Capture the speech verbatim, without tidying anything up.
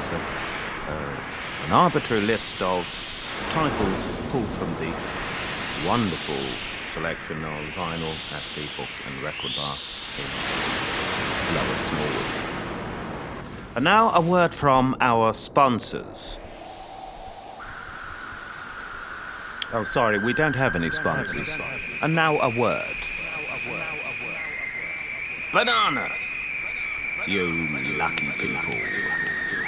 a, uh, an arbitrary list of titles pulled from the wonderful selection of vinyl at the Book and Record Bar in Lower Smallwood. And now a word from our sponsors. Oh, sorry, we don't have any sponsors. And now a word. Banana! You lucky people.